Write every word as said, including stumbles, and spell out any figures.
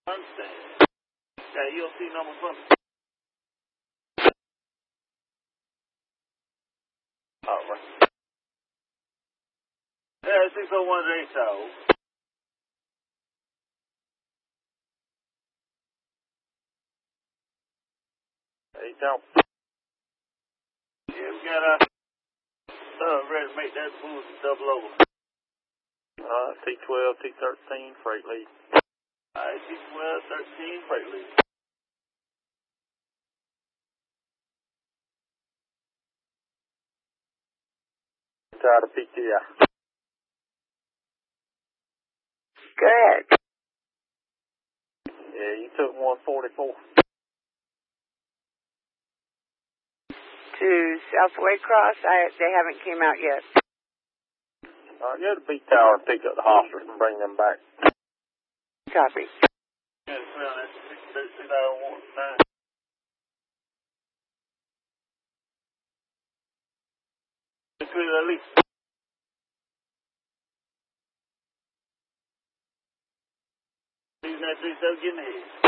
Understand. Yeah, you'll see number from me. All right. Yeah, six oh one is eight tower. Eight tower. Yeah, we got a uh, ready to make that move double over. Uh, T twelve, T thirteen, freight lead. All right, T twelve, thirteen, freight lead. Tired of P T I. Good. Yeah, you took one forty-four. To South Waycross, I, they haven't came out yet. All right, go to B Tower and pick up the hospitals and bring them back. Copy. Yeah, well, that's six thirty-six hour one nine. Clear the leak. Leaving that three seven, getting ahead.